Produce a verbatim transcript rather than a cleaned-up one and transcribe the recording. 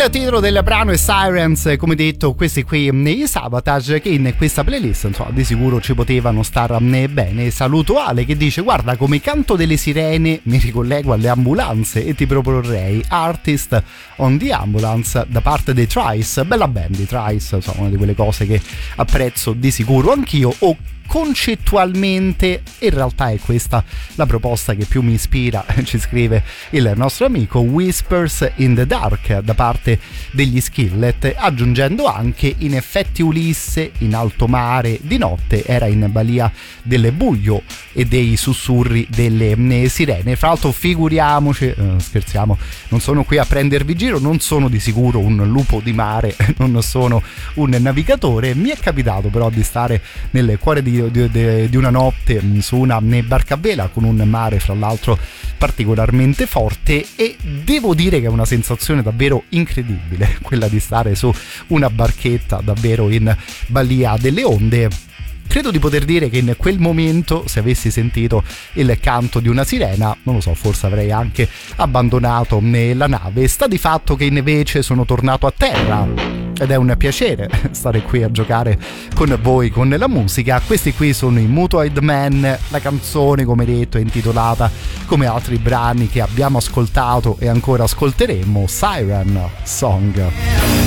Il titolo del brano è Sirens, come detto, questi qui i Sabotage, che in questa playlist insomma di sicuro ci potevano star bene. Saluto Ale che dice: guarda, come canto delle sirene mi ricollego alle ambulanze e ti proporrei Artist on the Ambulance da parte dei Trice. Bella band i Trice, insomma una di quelle cose che apprezzo di sicuro anch'io. O concettualmente in realtà è questa la proposta che più mi ispira, ci scrive il nostro amico. Whispers in the Dark da parte degli Skillet, aggiungendo anche: in effetti Ulisse in alto mare di notte era in balia del buio e dei sussurri delle sirene. Fra l'altro figuriamoci, eh, scherziamo, non sono qui a prendervi giro, non sono di sicuro un lupo di mare, non sono un navigatore. Mi è capitato però di stare nel cuore di Di, di, di una notte su una barca a vela con un mare fra l'altro particolarmente forte, e devo dire che è una sensazione davvero incredibile quella di stare su una barchetta davvero in balia delle onde. Credo di poter dire che in quel momento, se avessi sentito il canto di una sirena, non lo so, forse avrei anche abbandonato la nave. Sta di fatto che invece sono tornato a terra ed è un piacere stare qui a giocare con voi con la musica. Questi qui sono i Mutoid Man, la canzone, come detto, è intitolata come altri brani che abbiamo ascoltato e ancora ascolteremo, Siren Song.